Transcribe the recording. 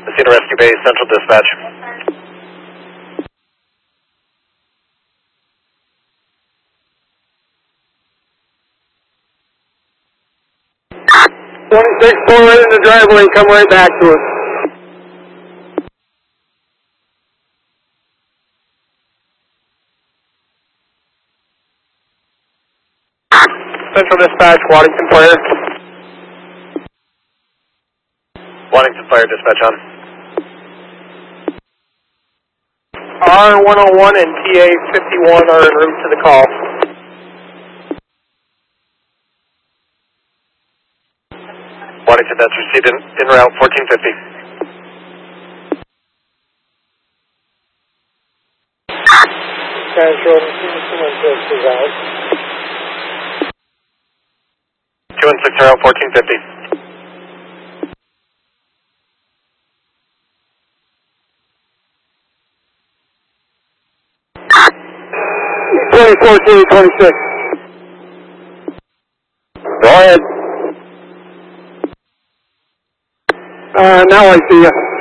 Messina Rescue Base, Central Dispatch. Pull right in the driveway and come right back to us. Central Dispatch, Waddington Fire. Waddington Fire, dispatch on. R101 and TA51 are en route to the call. Waddington, that's received in route 1450. Central, 216 is out. 216 route 1450. 26. Go ahead. Now I see you.